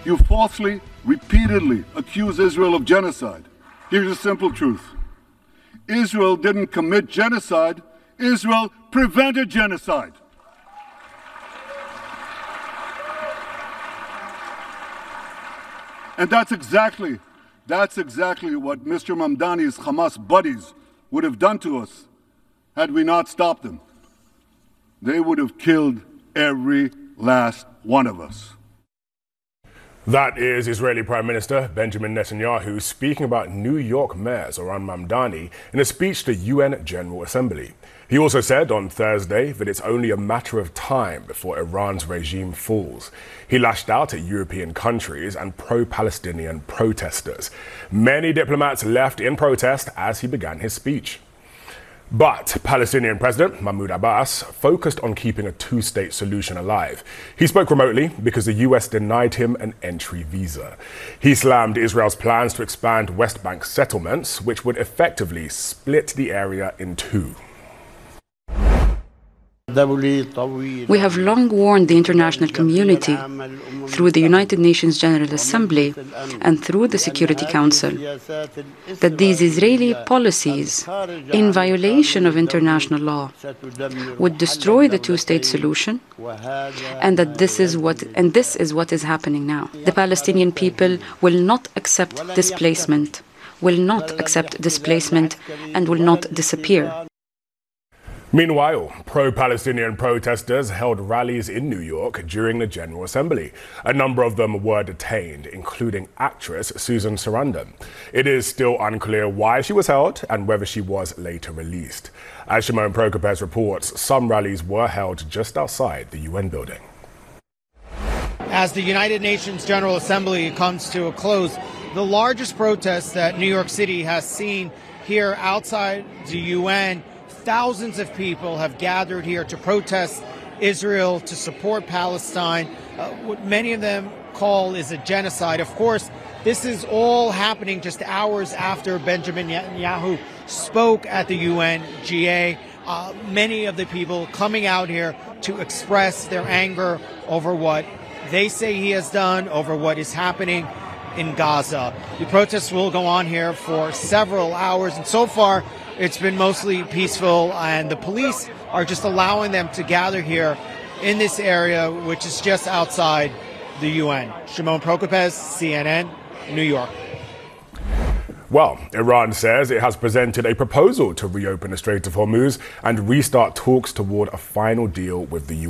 You falsely, repeatedly accuse Israel of genocide. Here's the simple truth. Israel didn't commit genocide. Israel prevented genocide. And that's exactly what Mr. Mamdani's Hamas buddies would have done to us had we not stopped them. They would have killed every last one of us. That is Israeli Prime Minister Benjamin Netanyahu speaking about New York Mayor Zohran Mamdani in a speech to the UN General Assembly. He also said on Thursday that it's only a matter of time before Iran's regime falls. He lashed out at European countries and pro-Palestinian protesters. Many diplomats left in protest as he began his speech. But Palestinian President Mahmoud Abbas focused on keeping a two-state solution alive. He spoke remotely because the US denied him an entry visa. He slammed Israel's plans to expand West Bank settlements, which would effectively split the area in two. We have long warned the international community through the United Nations General Assembly and through the Security Council that these Israeli policies, in violation of international law, would destroy the two-state solution, and that this is what is happening now. The Palestinian people will not accept displacement, and will not disappear. Meanwhile, pro-Palestinian protesters held rallies in New York during the General Assembly. A number of them were detained, including actress Susan Sarandon. It is still unclear why she was held and whether she was later released. As Shimon Prokopez reports, some rallies were held just outside the UN building. As the United Nations General Assembly comes to a close, the largest protest that New York City has seen here outside the UN. Thousands of people have gathered here to protest Israel, to support Palestine. What many of them call is a genocide. Of course, this is all happening just hours after Benjamin Netanyahu spoke at the UNGA. Many of the people coming out here to express their anger over what they say he has done, over what is happening in Gaza. The protests will go on here for several hours, and so far it's been mostly peaceful, and the police are just allowing them to gather here in this area, which is just outside the UN. Shimon Prokopez, CNN, New York. Well, Iran says it has presented a proposal to reopen the Strait of Hormuz and restart talks toward a final deal with the US.